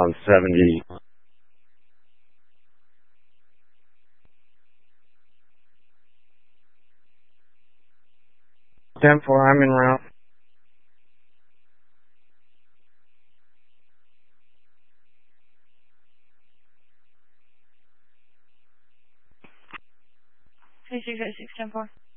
on 70. 10-4, I'm en route. Three 6 8 6 10 4.